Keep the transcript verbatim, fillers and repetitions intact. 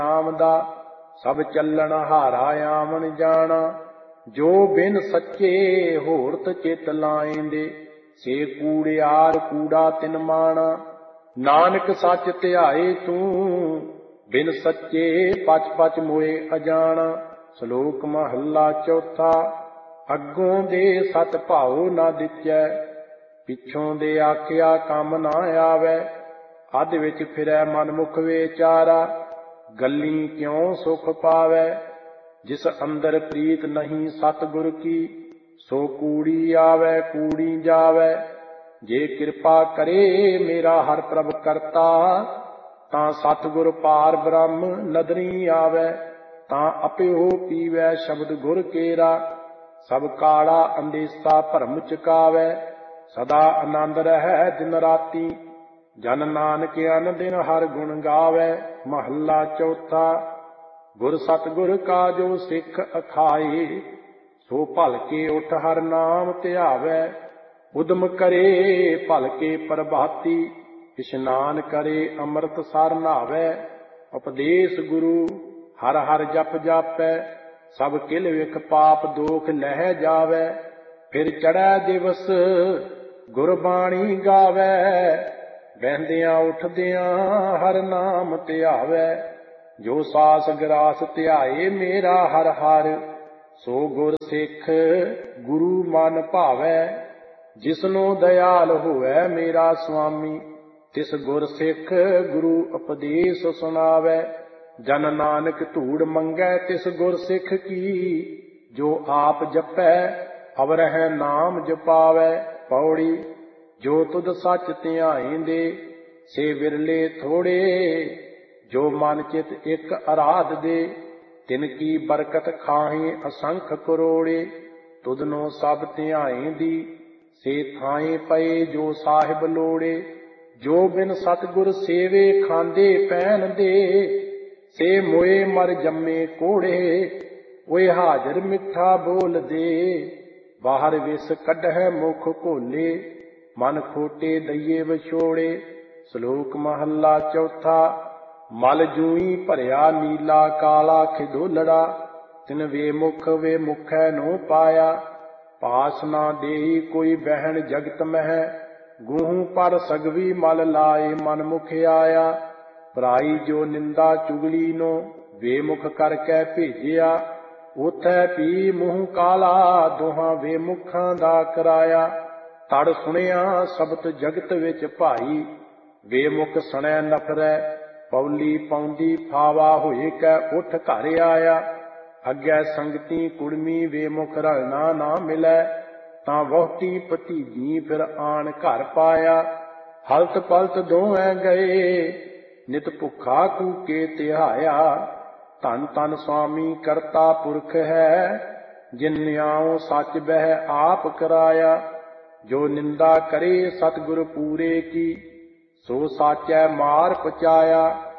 ਨਾਮ ਦਾ। ਸਭ ਚੱਲਣ ਹਾਰਾ ਆਵਣ ਜਾਣਾ, ਜੋ ਬਿਨ ਸੱਚੇ ਹੋਰਤ ਚਿਤ ਲਾਏਂਦੇ। ਸੇ ਕੂੜਿਆਰ ਕੂੜਾ ਤਿਨ ਮਾਣਾ, ਨਾਨਕ ਸੱਚ ਧਿਆਏ ਤੂੰ, ਬਿਨ ਸੱਚੇ ਪਚ ਪਚ ਮੋਏ ਅਜਾਣਾ। ਸ਼ਲੋਕ ਮਹੱਲਾ ਚੌਥਾ। ਅੱਗੋਂ ਦੇ ਸਤ ਭਾਉ ਨਾ ਦਿਚੈ, ਪਿੱਛੋਂ ਦੇ ਆਖਿਆ ਕੰਮ ਨਾ ਆਵੈ। ਅੱਧ ਵਿੱਚ ਫਿਰੈ ਮਨ ਮੁਖ ਵਿਚਾਰਾ, ਗੱਲੀ ਕਿਉ ਸੁਖ ਪਾਵੈ। ਜਿਸ ਅੰਦਰ ਪ੍ਰੀਤ ਨਹੀਂ ਸਤਿਗੁਰ ਕੀ, ਸੋ ਕੂੜੀ ਆਵੈ ਕੂੜੀ ਜਾਵੈ। ਜੇ ਕਿਰਪਾ ਕਰੇ ਮੇਰਾ ਹਰਿ ਪ੍ਰਭ ਕਰਤਾ, ਤਾਂ ਸਤਿਗੁਰ ਪਾਰ ਬ੍ਰਹਮ ਨਦਰੀ ਆਵੈ। ਤਾਂ ਅਪਿਓ ਪੀਵੈ ਸ਼ਬਦ ਗੁਰ ਕੇਰਾ, ਸਭ ਕਾਲਾ ਅੰਦੇਸਾ ਭਰਮ ਚੁਕਾਵੈ। ਸਦਾ ਆਨੰਦ ਰਹੈ ਦਿਨ ਰਾਤੀ, ਜਨ ਨਾਨਕ ਅਨ ਦਿਨ ਹਰਿ ਗੁਣ ਗਾਵੈ। ਮਹੱਲਾ ਚੌਥਾ। ਗੁਰ ਸਤਿਗੁਰ ਕਾ ਜੋ ਸਿੱਖ ਅਖਾਏ, ਸੋ ਭਲਕੇ ਉਠ ਹਰਿ ਨਾਮ ਧਿਆਵੈ। ਉਦਮ ਕਰੇ ਭਲਕੇ ਪ੍ਰਭਾਤੀ, ਇਸ਼ਨਾਨ ਕਰੇ ਅੰਮ੍ਰਿਤ ਸਰ ਨਾਵੈ। ਉਪਦੇਸ਼ ਗੁਰੂ ਹਰਿ ਹਰਿ ਜਪ ਜਾਪੈ, ਸਭ ਕਿਲ ਵਿਖ ਪਾਪ ਦੋਖ ਲਹਿ ਜਾਵੈ। ਫਿਰ ਚੜ੍ਹੈ ਦਿਵਸ ਗੁਰਬਾਣੀ ਗਾਵੈ, ਬਹਿੰਦਿਆਂ ਉੱਠਦਿਆਂ ਹਰਿ ਨਾਮ ਧਿਆਵੈ। ਜੋ ਸਾਸ ਗਰਾਸ ਧਿਆਏ ਮੇਰਾ ਹਰਿ ਹਰਿ, ਸੋ ਗੁਰ ਸਿੱਖ ਗੁਰੂ ਮਨ ਭਾਵੈ। ਜਿਸਨੂੰ ਦਇਆਲ ਹੋਵੈ ਮੇਰਾ ਸੁਆਮੀ, ਤਿਸ ਗੁਰ ਸਿੱਖ ਗੁਰੂ ਉਪਦੇਸ਼ ਸੁਣਾਵੈ। ਜਨ ਨਾਨਕ ਧੂੜ ਮੰਗੈ ਤਿਸ ਗੁਰ ਸਿੱਖ ਕੀ, ਜੋ ਆਪ ਜਪੈ ਅਵਰਹਿ ਨਾਮ ਜਪਾਵੈ। ਪੌੜੀ। ਜੋ ਤੁਧ ਸੱਚ ਧਿਆਏਂਦੇ, ਸੇ ਵਿਰਲੇ ਥੋੜੇ, ਜੋ ਮਨ ਚਿਤ ਇੱਕ ਅਰਾਧ ਦੇ। ਤਿਨ ਕੀ ਬਰਕਤ ਖਾਹੇ ਅਸੰਖ ਕਰੋੜੇ, ਤੁਧਨੋਂ ਸਭ ਧਿਆਏਂਦੀ, ਸੇ ਥਾਏ ਪਏ ਜੋ ਸਾਹਿਬ ਲੋੜੇ। ਜੋ ਬਿਨ ਸਤਿਗੁਰ ਸੇਵੇ ਖਾਂਦੇ ਪੈਣ ਦੇ, ਸੇ ਮੋਏ ਮਰ ਜੰਮੇ ਕੋੜੇ। ਓਏ ਹਾਜ਼ਰ ਮਿੱਠਾ ਬੋਲਦੇ, ਬਾਹਰ ਵਿਸ ਕੱਢਹਿ ਮੁਖ ਘੋਲੇ। ਮਨ ਖੋਟੇ ਦਈਏ ਵਿਛੋੜੇ। ਸ਼ਲੋਕ ਮਹੱਲਾ ਚੌਥਾ। ਮਲ ਜੂਈ ਭਰਿਆ ਨੀਲਾ ਕਾਲਾ ਖਿਦੋਲੜਾ, ਤਿਨ ਵੇਮੁਖ ਵੇਮੁਖੈ ਨੂੰ ਪਾਇਆ। ਪਾਸ ਨਾ ਦੇਈ ਕੋਈ ਬਹਿਣ ਜਗਤ ਮਹਿ, ਗੂਹੂ ਪਰ ਸਗਵੀ ਮਲ ਲਾਏ ਮਨ ਮੁਖ ਆਇਆ। ਪਰਾਈ ਜੋ ਨਿੰਦਾ ਚੁਗਲੀ ਨੂੰ ਵੇਮੁਖ ਕਰਕੇ ਭੇਜਿਆ, ਉਥੈ ਪੀ ਮੂੰਹ ਕਾਲਾ ਦੋਹਾਂ ਵੇਮੁਖਾਂ ਦਾ ਕਰਾਇਆ। ਤੜ ਸੁਣਿਆ ਸਬਤ ਜਗਤ ਵਿੱਚ ਭਾਈ, ਵੇਮੁਖ ਸਣੈ ਨਫਰੈ। ਪੌਲੀ ਪੌਂਦੀ ਫਾਵਾ ਹੋਏ ਕੈ ਉਠ ਘਰ ਆਇਆ। ਅੱਗੇ ਸੰਗਤੀ ਕੁੜਮੀ ਵੇਮੁਖ ਰਲਣਾ ਨਾ ਮਿਲੈ, ਤਾਂ ਵਹੁਟੀ ਭਤੀਜੀ ਫਿਰ ਆਣ ਘਰ ਪਾਇਆ। ਹਲਤ ਪਲਤ ਦੋਵੇਂ ਗਏ, ਨਿਤ ਭੁੱਖਾ ਕੂਕੇ ਤਿਹਾਇਆ। ਧੰਨ ਧੰਨ ਸੁਆਮੀ ਕਰਤਾ ਪੁਰਖ ਹੈ, ਜਿਨ ਨਿਆਉ ਸੱਚ ਬਹਿ ਆਪ ਕਰਾਇਆ। ਜੋ ਨਿੰਦਾ ਕਰੇ ਸਤਿਗੁਰ ਪੂਰੇ ਕੀ, ਸੋ ਸਾਚੈ ਮਾਰ ਪਚਾਇਆ।